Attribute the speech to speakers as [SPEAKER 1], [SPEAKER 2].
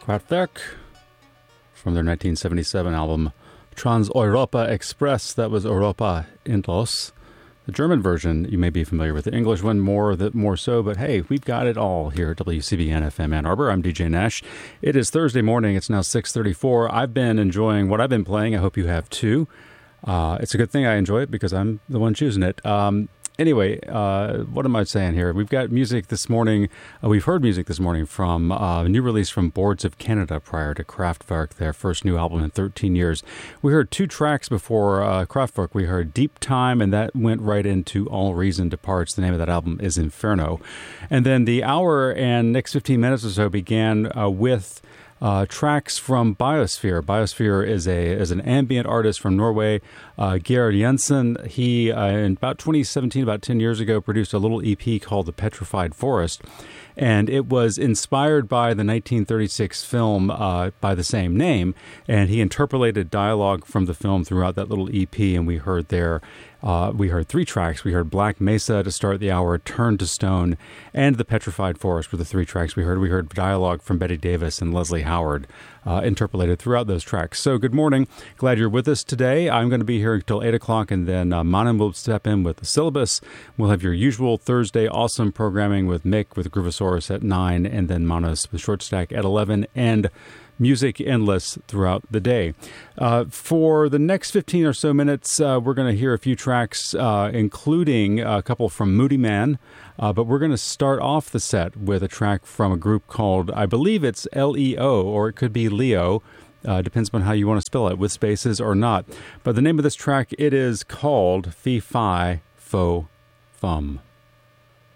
[SPEAKER 1] Kraftwerk from their 1977 album Trans-Europa Express. That was Europa in Los. The German version, you may be familiar with. The English one more so, but hey, we've got it all here at WCBN FM Ann Arbor. I'm DJ Nash. It is Thursday morning. It's now 6:34. I've been enjoying what I've been playing. I hope you have too. It's a good thing I enjoy it because I'm the one choosing it. Anyway, what am I saying here? We've got music this morning. We've heard music this morning from a new release from Boards of Canada prior to Kraftwerk, their first new album in 13 years. We heard two tracks before Kraftwerk. We heard Deep Time, and that went right into All Reason Departs. The name of that album is Inferno. And then the hour and next 15 minutes or so began with tracks from Biosphere. Biosphere is an ambient artist from Norway, Geir Jensen. He, in about 2017, about 10 years ago, produced a little EP called The Petrified Forest, and it was inspired by the 1936 film by the same name, and he interpolated dialogue from the film throughout that little EP, and we heard three tracks. We heard Black Mesa to start the hour, Turn to Stone, and The Petrified Forest were the three tracks we heard. We heard dialogue from Betty Davis and Leslie Howard interpolated throughout those tracks. So good morning. Glad you're with us today. I'm going to be here until 8 o'clock, and then Manan will step in with the syllabus. We'll have your usual Thursday awesome programming with Mick with Groovosaurus at 9, and then Manas with Short Stack at 11, and music endless throughout the day. For the next 15 or so minutes, we're going to hear a few tracks, including a couple from Moody Man. But we're going to start off the set with a track from a group called, I believe it's Leo, or it could be Leo. Depends on how you want to spell it, with spaces or not. But the name of this track, it is called Fee Fi Fo Fum.